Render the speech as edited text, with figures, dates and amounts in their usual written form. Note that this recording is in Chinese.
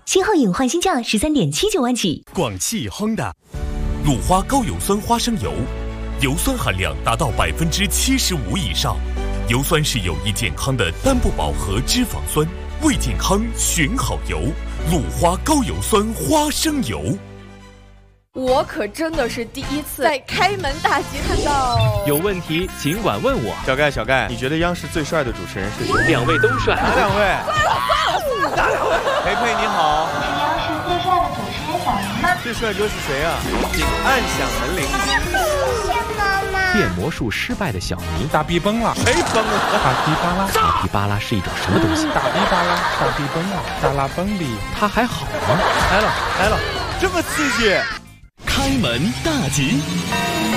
新皓影换新价13.79万起。 广汽 Honda， 鲁花高油酸花生油，油酸含量达到75%以上，油酸是有益健康的单不饱和脂肪酸，为健康选好油。鲁花高油酸花生油。 我可真的是第一次在开门大吉看到。 有问题尽管问我。 小盖，你觉得央视最帅的主持人是谁 ？2位都帅。 哪2位？哪2位？佩佩你好。 是央视最帅的主持人小明吗？ 最帅哥是谁啊？请按响门铃。 变魔术失败的小明大逼崩了。 谁崩了？ 大逼巴拉。 大逼巴拉是一种什么东西？ 大逼巴拉，大逼崩了，大拉崩里。 他还好吗？ 来了，这么刺激！ 开门大吉。